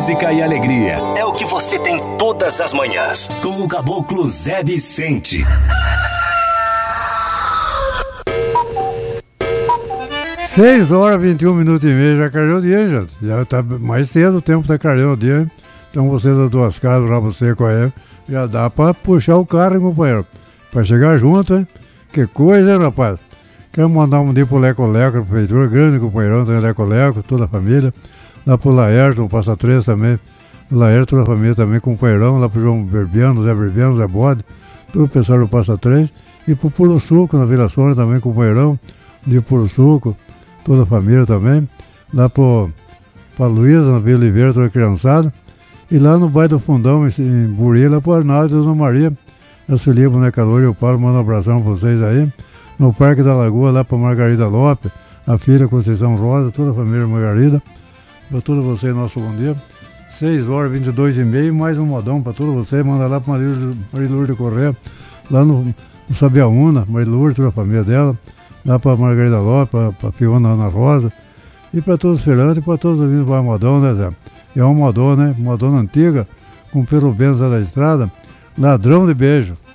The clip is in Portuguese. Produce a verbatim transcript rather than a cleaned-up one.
música e alegria é o que você tem todas as manhãs. Com o Caboclo Zé Vicente. seis horas, vinte e um minutos e meio, já carregou o dia, gente. Já tá mais cedo, o tempo tá carregando o dia. Então você das duas casas, lá você com a Eva, já dá pra puxar o carro, hein, companheiro? Pra chegar junto, hein? Que coisa, hein, rapaz? Quero mandar um dia pro Leco Leco, a prefeitura, grande companheirão, tem Leco Leco, toda a família. Lá pro Laércio, o Passa Três também. O Laércio, toda a família também, companheirão. Lá pro João Berbiano, Zé Berbiano, Zé Bode, todo o pessoal do Passa Três. E pro Puro Suco, na Vila Sônia também, companheirão. De Puro Suco, toda a família também. Lá pro, pra Luísa, na Vila Oliveira, toda a criançada. E lá no bairro do Fundão, em Buri, lá pro Arnaldo e Dona Maria. A Sueli, Boneca Loura e o Paulo, manda um abração pra vocês aí. No Parque da Lagoa, lá pra Margarida Lopes, a filha Conceição Rosa, toda a família Margarida. Para todos vocês, nosso bom dia. seis horas, vinte e dois e meio, mais um modão para todos vocês. Manda lá para Maria Lourdes Correia, lá no, no Sabiaúna, Maria Lourdes, toda a família dela. Lá para Margarida Lopes, para a Fiona Ana Rosa. E para todos os feirantes e para todos os vinhos para modão, né, Zé? E é um modão, né? Modão antiga, com pelo Benza da estrada. Ladrão de beijo.